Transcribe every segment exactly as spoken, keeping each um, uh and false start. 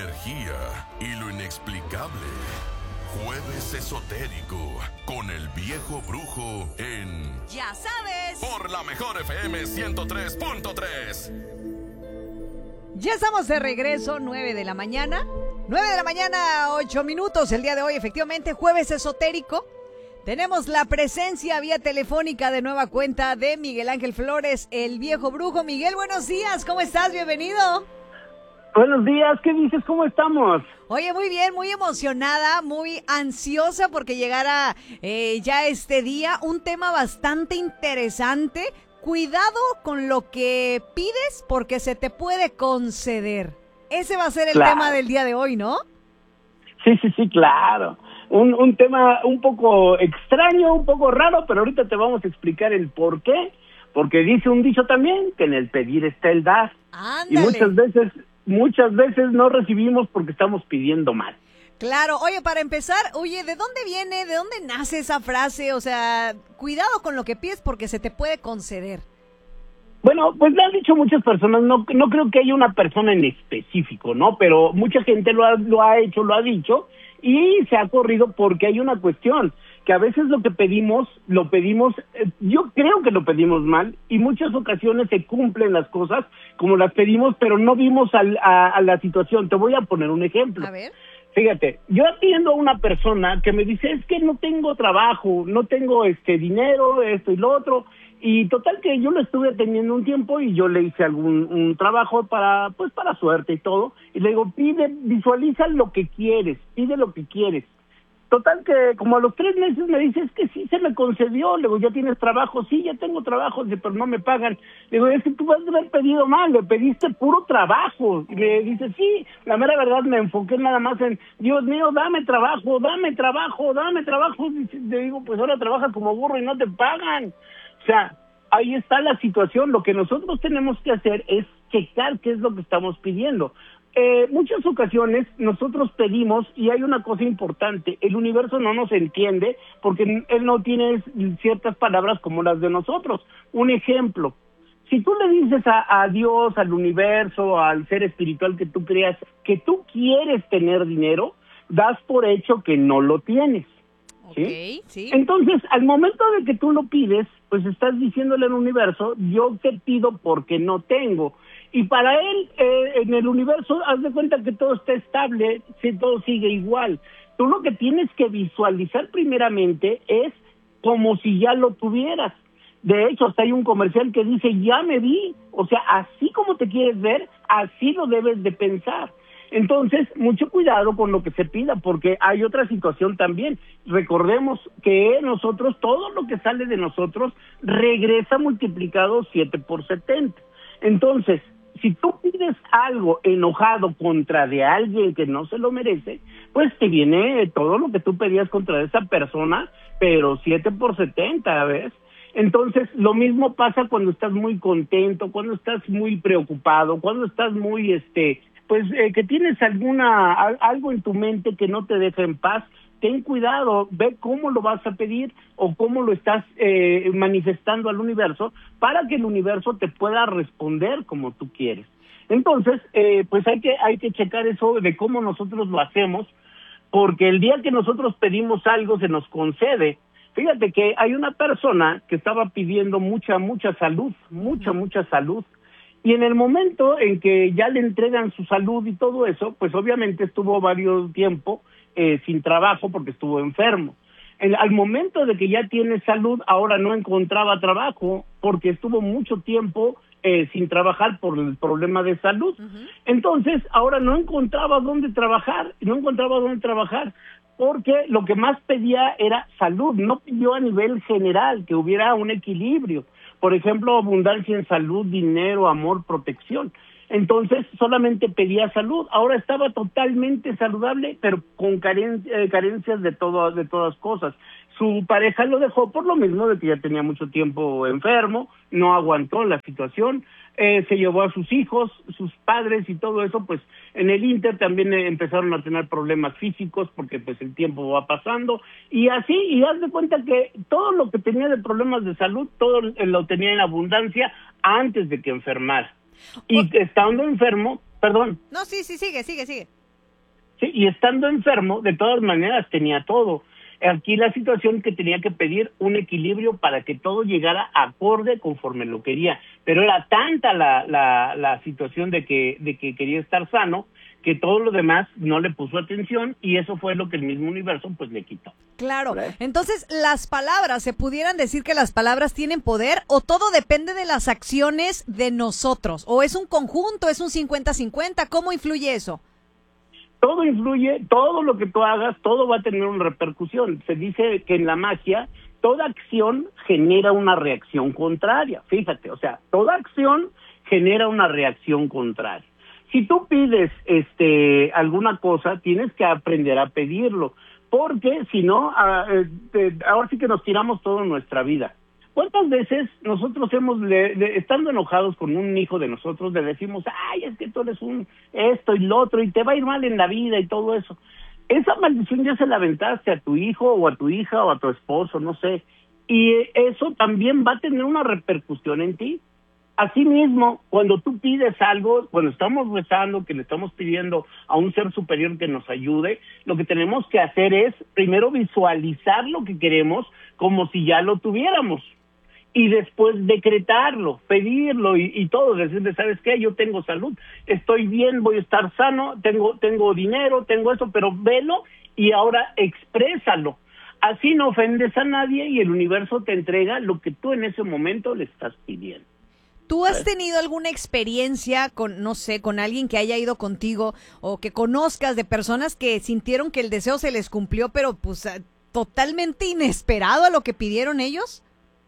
energía y lo inexplicable. Jueves esotérico con el viejo brujo en... ¡Ya sabes! Por la mejor F M ciento tres punto tres. Ya estamos de regreso, nueve de la mañana. nueve de la mañana, ocho minutos el día de hoy, efectivamente, jueves esotérico. Tenemos la presencia vía telefónica de nueva cuenta de Miguel Ángel Flores, el viejo brujo. Miguel, buenos días, ¿cómo estás? Bienvenido. Buenos días, ¿qué dices? ¿Cómo estamos? Oye, muy bien, muy emocionada, muy ansiosa porque llegara eh, ya este día. Un tema bastante interesante. Cuidado con lo que pides porque se te puede conceder. Ese va a ser el claro. tema del día de hoy, ¿no? Sí, sí, sí, claro. Un, un tema un poco extraño, un poco raro, pero ahorita te vamos a explicar el por qué. Porque dice un dicho también que en el pedir está el dar. Ándale. Y muchas veces, muchas veces no recibimos porque estamos pidiendo mal. Claro, oye, para empezar, oye, ¿de dónde viene, de dónde nace esa frase? O sea, cuidado con lo que pides porque se te puede conceder. Bueno, pues lo han dicho muchas personas, no no creo que haya una persona en específico, ¿no? Pero mucha gente lo ha, lo ha hecho, lo ha dicho, y se ha corrido porque hay una cuestión, que a veces lo que pedimos, lo pedimos, eh, yo creo que lo pedimos mal, y muchas ocasiones se cumplen las cosas como las pedimos, pero no vimos al, a, a la situación. Te voy a poner un ejemplo. A ver. Fíjate, yo atiendo a una persona que me dice, es que no tengo trabajo, no tengo este dinero, esto y lo otro, y total que yo lo estuve atendiendo un tiempo y yo le hice algún un trabajo para, pues para suerte y todo, y le digo, pide, visualiza lo que quieres, pide lo que quieres. Total que como a los tres meses me dice, es que sí se me concedió. Le digo, ¿ya tienes trabajo? Sí, ya tengo trabajo, pero no me pagan. Le digo, es que tú vas a haber pedido mal, le pediste puro trabajo. Y le dice, sí, la mera verdad me enfoqué nada más en, Dios mío, dame trabajo, dame trabajo, dame trabajo. Y le digo, pues ahora trabajas como burro y no te pagan. O sea, ahí está la situación. Lo que nosotros tenemos que hacer es checar qué es lo que estamos pidiendo. Eh, muchas ocasiones nosotros pedimos, y hay una cosa importante, el universo no nos entiende porque él no tiene ciertas palabras como las de nosotros. Un ejemplo, si tú le dices a, a Dios, al universo, al ser espiritual que tú creas, que tú quieres tener dinero, das por hecho que no lo tienes. ¿Sí? Okay, sí. Entonces, al momento de que tú lo pides, pues estás diciéndole al universo, yo te pido porque no tengo. Y para él, eh, en el universo, haz de cuenta que todo está estable, si todo sigue igual. Tú lo que tienes que visualizar primeramente es como si ya lo tuvieras. De hecho, hasta hay un comercial que dice, ya me vi. O sea, así como te quieres ver, así lo debes de pensar. Entonces, mucho cuidado con lo que se pida, porque hay otra situación también. Recordemos que nosotros, todo lo que sale de nosotros, regresa multiplicado siete por setenta. Entonces, si tú pides algo enojado contra de alguien que no se lo merece, pues te viene todo lo que tú pedías contra esa persona, pero siete por setenta, ¿ves? Entonces, lo mismo pasa cuando estás muy contento, cuando estás muy preocupado, cuando estás muy, este, pues, eh, que tienes alguna, algo en tu mente que no te deja en paz. Ten cuidado, ve cómo lo vas a pedir o cómo lo estás eh, manifestando al universo para que el universo te pueda responder como tú quieres. Entonces, eh, pues hay que hay que checar eso de cómo nosotros lo hacemos, porque el día que nosotros pedimos algo se nos concede. Fíjate que hay una persona que estaba pidiendo mucha, mucha salud, mucha, mucha salud, y en el momento en que ya le entregan su salud y todo eso, pues obviamente estuvo varios tiempo Eh, sin trabajo porque estuvo enfermo. El, al momento de que ya tiene salud, ahora no encontraba trabajo porque estuvo mucho tiempo eh, sin trabajar por el problema de salud. Uh-huh. Entonces, ahora no encontraba dónde trabajar, no encontraba dónde trabajar porque lo que más pedía era salud, no pidió a nivel general que hubiera un equilibrio. Por ejemplo, abundancia en salud, dinero, amor, protección. Entonces solamente pedía salud. Ahora estaba totalmente saludable, pero con caren- eh, carencias de todo, de todas cosas. Su pareja lo dejó por lo mismo de que ya tenía mucho tiempo enfermo, no aguantó la situación, eh, se llevó a sus hijos, sus padres y todo eso, pues en el Inter también eh, empezaron a tener problemas físicos porque pues el tiempo va pasando y así, y haz de cuenta que todo lo que tenía de problemas de salud, todo lo tenía en abundancia antes de que enfermara. Y estando enfermo, perdón. No, sí, sí, sigue, sigue, sigue. Sí, y estando enfermo, de todas maneras tenía todo. Aquí la situación que tenía que pedir un equilibrio para que todo llegara acorde conforme lo quería. Pero era tanta la, la, la situación de que, de que quería estar sano, que todo lo demás no le puso atención, y eso fue lo que el mismo universo pues le quitó. Claro, entonces las palabras, ¿se pudieran decir que las palabras tienen poder o todo depende de las acciones de nosotros? ¿O es un conjunto, es un cincuenta cincuenta? ¿Cómo influye eso? Todo influye, todo lo que tú hagas, todo va a tener una repercusión. Se dice que en la magia toda acción genera una reacción contraria. Fíjate, o sea, toda acción genera una reacción contraria. Si tú pides este alguna cosa, tienes que aprender a pedirlo, porque si no, a, eh, ahora sí que nos tiramos toda nuestra vida. ¿Cuántas veces nosotros hemos, le, le, estando enojados con un hijo de nosotros, le decimos, ay, es que tú eres un esto y lo otro, y te va a ir mal en la vida y todo eso? Esa maldición ya se la aventaste a tu hijo o a tu hija o a tu esposo, no sé, y eso también va a tener una repercusión en ti. Asimismo, cuando tú pides algo, cuando estamos rezando, que le estamos pidiendo a un ser superior que nos ayude, lo que tenemos que hacer es primero visualizar lo que queremos como si ya lo tuviéramos. Y después decretarlo, pedirlo y, y todo, decirle, ¿sabes qué? Yo tengo salud, estoy bien, voy a estar sano, tengo tengo dinero, tengo eso, pero velo y ahora exprésalo. Así no ofendes a nadie y el universo te entrega lo que tú en ese momento le estás pidiendo. ¿Tú has tenido alguna experiencia con, no sé, con alguien que haya ido contigo o que conozcas de personas que sintieron que el deseo se les cumplió, pero pues totalmente inesperado a lo que pidieron ellos?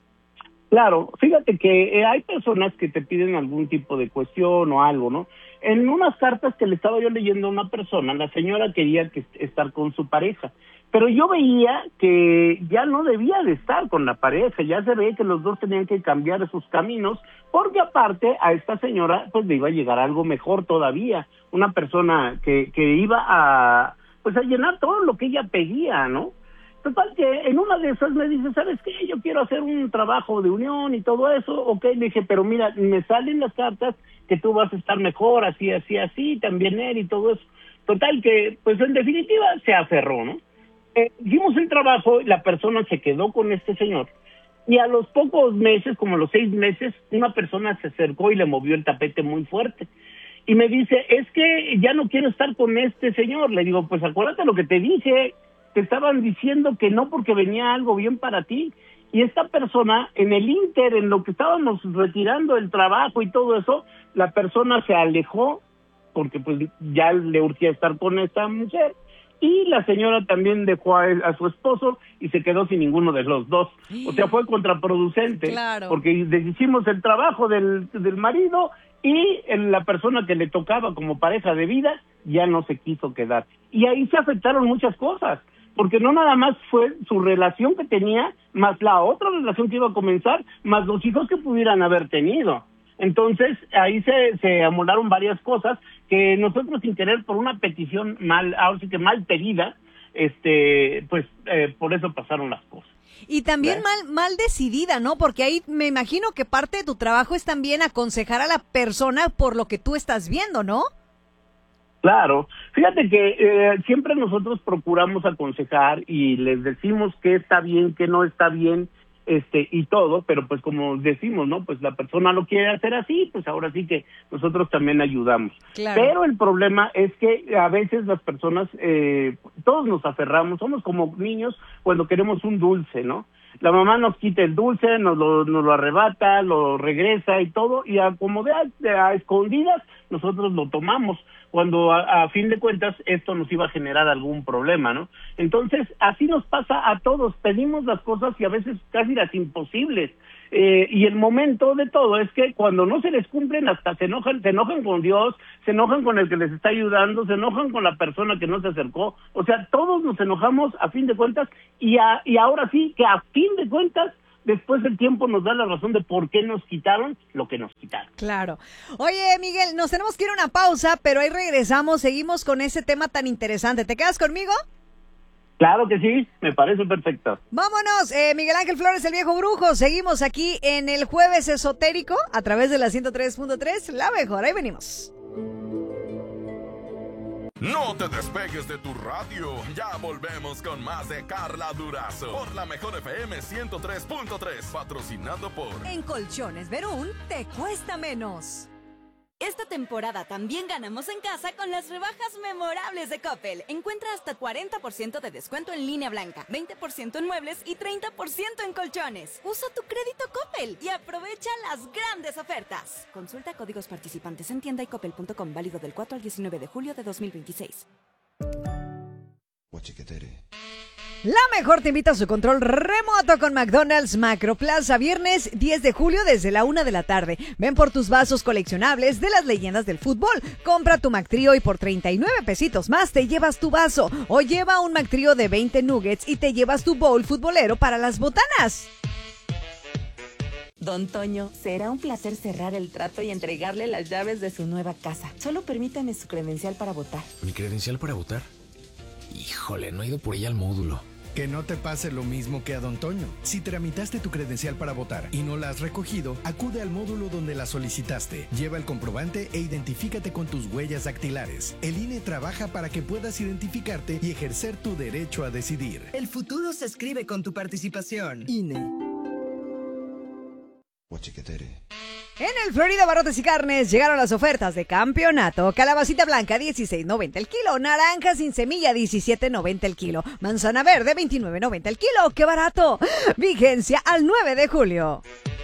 Claro, fíjate que eh, hay personas que te piden algún tipo de cuestión o algo, ¿no? En unas cartas que le estaba yo leyendo a una persona, la señora quería que estar con su pareja, pero yo veía que ya no debía de estar con la pareja, ya se ve que los dos tenían que cambiar sus caminos, porque aparte a esta señora pues le iba a llegar algo mejor todavía, una persona que, que iba a pues a llenar todo lo que ella pedía, ¿no? Total que en una de esas me dice, ¿sabes qué? Yo quiero hacer un trabajo de unión y todo eso. Ok, le dije, pero mira, me salen las cartas que tú vas a estar mejor, así, así, así, también él y todo eso. Total que, pues en definitiva, se aferró, ¿no? Eh, hicimos el trabajo, la persona se quedó con este señor. Y a los pocos meses, como los seis meses, una persona se acercó y le movió el tapete muy fuerte. Y me dice, es que ya no quiero estar con este señor. Le digo, pues acuérdate lo que te dije. Te estaban diciendo que no porque venía algo bien para ti. Y esta persona, en el ínter, en lo que estábamos retirando el trabajo y todo eso, la persona se alejó porque pues ya le urgía estar con esta mujer. Y la señora también dejó a, él, a su esposo y se quedó sin ninguno de los dos. O sea, fue contraproducente. Claro. Porque deshicimos el trabajo del, del marido y la persona que le tocaba como pareja de vida ya no se quiso quedar. Y ahí se afectaron muchas cosas. Porque no nada más fue su relación que tenía, más la otra relación que iba a comenzar, más los hijos que pudieran haber tenido. Entonces, ahí se, se amolaron varias cosas que nosotros sin querer, por una petición mal, ahora sí que mal pedida, este, pues eh, por eso pasaron las cosas. Y también mal, mal decidida, ¿no? Porque ahí me imagino que parte de tu trabajo es también aconsejar a la persona por lo que tú estás viendo, ¿no? Claro, fíjate que eh, siempre nosotros procuramos aconsejar y les decimos qué está bien, qué no está bien, este y todo, pero pues como decimos, ¿no? Pues la persona lo quiere hacer así, pues ahora sí que nosotros también ayudamos. Claro. Pero el problema es que a veces las personas, eh, todos nos aferramos, somos como niños cuando queremos un dulce, ¿no? La mamá nos quita el dulce, nos lo, nos lo arrebata, lo regresa y todo, y a, como de a, a escondidas nosotros lo tomamos, cuando a, a fin de cuentas esto nos iba a generar algún problema, ¿no? Entonces, así nos pasa a todos, pedimos las cosas y a veces casi las imposibles, eh, y el momento de todo es que cuando no se les cumplen hasta se enojan, se enojan con Dios, se enojan con el que les está ayudando, se enojan con la persona que no se acercó, o sea, todos nos enojamos a fin de cuentas, y, a, y ahora sí que a fin de cuentas después el tiempo nos da la razón de por qué nos quitaron lo que nos quitaron. Claro. Oye, Miguel, nos tenemos que ir a una pausa, pero ahí regresamos, seguimos con ese tema tan interesante. ¿Te quedas conmigo? Claro que sí, me parece perfecto. Vámonos, eh, Miguel Ángel Flores, el viejo brujo. Seguimos aquí en el Jueves Esotérico a través de la ciento tres punto tres, la mejor. Ahí venimos. No te despegues de tu radio. Ya volvemos con más de Carla Durazo por la Mejor F M ciento tres punto tres, patrocinado por... En Colchones Verún te cuesta menos. Esta temporada también ganamos en casa con las rebajas memorables de Coppel. Encuentra hasta cuarenta por ciento de descuento en línea blanca, veinte por ciento en muebles y treinta por ciento en colchones. Usa tu crédito Coppel y aprovecha las grandes ofertas. Consulta códigos participantes en tienda y coppel punto com, válido del cuatro al diecinueve de julio de dos mil veintiséis. La Mejor te invita a su control remoto con McDonald's Macroplaza, viernes diez de julio desde la una de la tarde. Ven por tus vasos coleccionables de las leyendas del fútbol. Compra tu McTrío y por treinta y nueve pesitos más te llevas tu vaso. O lleva un McTrío de veinte nuggets y te llevas tu bowl futbolero para las botanas. Don Toño, será un placer cerrar el trato y entregarle las llaves de su nueva casa. Solo permítame su credencial para votar. ¿Mi credencial para votar? Híjole, no he ido por ella al módulo. Que no te pase lo mismo que a Don Toño. Si tramitaste tu credencial para votar y no la has recogido, acude al módulo donde la solicitaste. Lleva el comprobante e identifícate con tus huellas dactilares. El I N E trabaja para que puedas identificarte y ejercer tu derecho a decidir. El futuro se escribe con tu participación. I N E. En el Florida Barrotes y Carnes llegaron las ofertas de campeonato. Calabacita blanca dieciséis noventa el kilo, naranja sin semilla diecisiete noventa el kilo, manzana verde veintinueve noventa el kilo. ¡Qué barato! Vigencia al nueve de julio.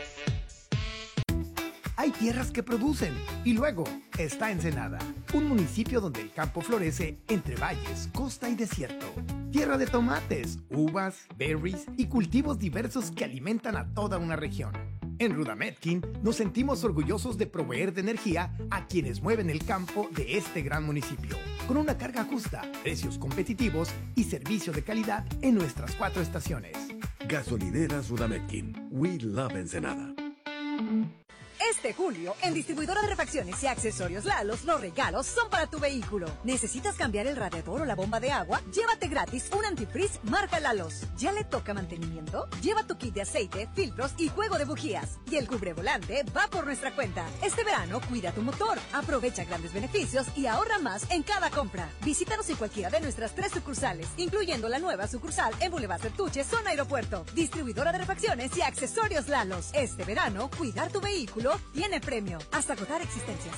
Hay tierras que producen y luego está Ensenada, un municipio donde el campo florece entre valles, costa y desierto. Tierra de tomates, uvas, berries y cultivos diversos que alimentan a toda una región. En Rudametkin nos sentimos orgullosos de proveer de energía a quienes mueven el campo de este gran municipio, con una carga justa, precios competitivos y servicio de calidad en nuestras cuatro estaciones. Gasolineras Rudametkin. We love Ensenada. Este julio, en Distribuidora de Refacciones y Accesorios Lalos, los regalos son para tu vehículo. ¿Necesitas cambiar el radiador o la bomba de agua? Llévate gratis un antifreeze marca Lalos. ¿Ya le toca mantenimiento? Lleva tu kit de aceite, filtros y juego de bujías. Y el cubrevolante va por nuestra cuenta. Este verano, cuida tu motor. Aprovecha grandes beneficios y ahorra más en cada compra. Visítanos en cualquiera de nuestras tres sucursales, incluyendo la nueva sucursal en Boulevard Sertuche, zona aeropuerto. Distribuidora de Refacciones y Accesorios Lalos. Este verano, cuidar tu vehículo tiene premio, hasta agotar existencias.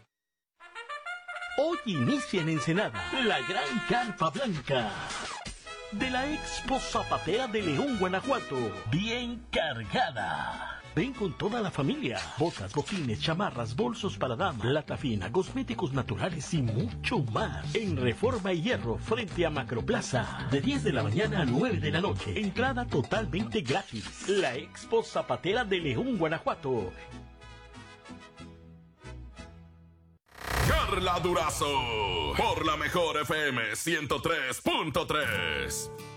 Hoy inicia en Ensenada la gran carpa blanca de la Expo Zapatera de León, Guanajuato. Bien cargada. Ven con toda la familia. Botas, botines, chamarras, bolsos para dama, plata fina, cosméticos naturales y mucho más. En Reforma y Hierro, frente a Macroplaza. De diez de la mañana a nueve de la noche. Entrada totalmente gratis. La Expo Zapatera de León, Guanajuato. Carla Durazo por la Mejor F M ciento tres punto tres.